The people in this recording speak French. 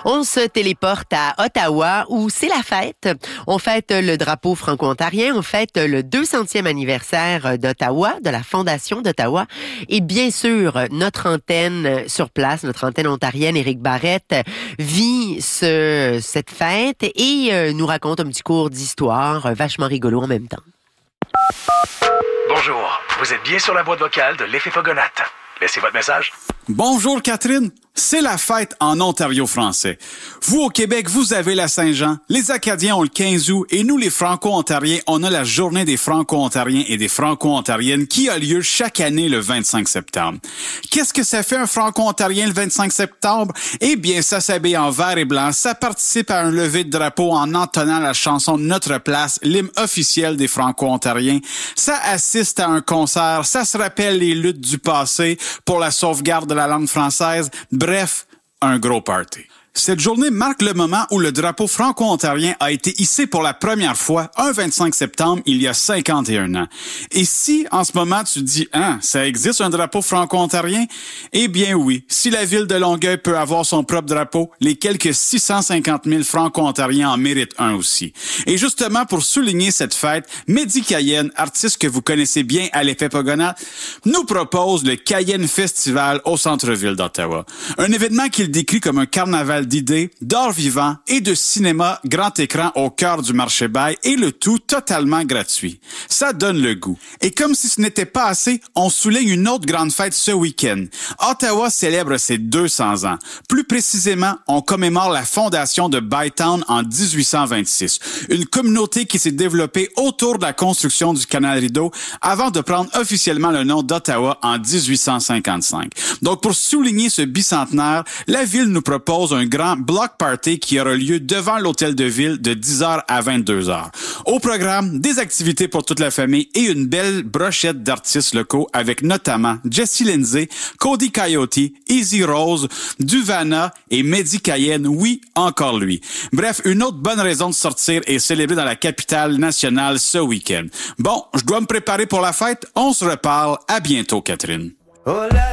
On se téléporte à Ottawa où c'est la fête. On fête le drapeau franco-ontarien, on fête le 200e anniversaire d'Ottawa, de la Fondation d'Ottawa. Et bien sûr, notre antenne sur place, notre antenne ontarienne, Éric Barrette, vit cette fête et nous raconte un petit cours d'histoire vachement rigolo en même temps. Bonjour, vous êtes bien sur la boîte vocale de l'Effet Pogonate. Laissez votre message. Bonjour Catherine, c'est la fête en Ontario français. Vous au Québec, vous avez la Saint-Jean, les Acadiens ont le 15 août et nous les Franco-Ontariens, on a la journée des Franco-Ontariens et des Franco-Ontariennes qui a lieu chaque année le 25 septembre. Qu'est-ce que ça fait un Franco-Ontarien le 25 septembre? Eh bien, ça s'habille en vert et blanc, ça participe à un lever de drapeau en entonnant la chanson Notre place, l'hymne officiel des Franco-Ontariens. Ça assiste à un concert, ça se rappelle les luttes du passé pour la sauvegarde de la langue française. Bref, un gros party. Cette journée marque le moment où le drapeau franco-ontarien a été hissé pour la première fois un 25 septembre il y a 51 ans. Et si, en ce moment, tu dis « Hein, ça existe un drapeau franco-ontarien? » Eh bien oui, si la ville de Longueuil peut avoir son propre drapeau, les quelques 650 000 franco-ontariens en méritent un aussi. Et justement, pour souligner cette fête, Mehdi Cayenne, artiste que vous connaissez bien à l'Effet Pogonate, nous propose le Cayenne Festival au centre-ville d'Ottawa. Un événement qu'il décrit comme un carnaval d'idées, d'art vivant et de cinéma grand écran au cœur du marché Bail et le tout totalement gratuit. Ça donne le goût. Et comme si ce n'était pas assez, on souligne une autre grande fête ce week-end. Ottawa célèbre ses 200 ans. Plus précisément, on commémore la fondation de Bytown en 1826. Une communauté qui s'est développée autour de la construction du canal Rideau avant de prendre officiellement le nom d'Ottawa en 1855. Donc pour souligner ce bicentenaire, la ville nous propose un grand block party qui aura lieu devant l'hôtel de ville de 10h à 22h. Au programme, des activités pour toute la famille et une belle brochette d'artistes locaux avec notamment Jessie Lindsay, Cody Coyote, Easy Rose, Duvana et Mehdi Cayenne, oui, encore lui. Bref, une autre bonne raison de sortir et célébrer dans la capitale nationale ce week-end. Bon, je dois me préparer pour la fête. On se reparle. À bientôt, Catherine.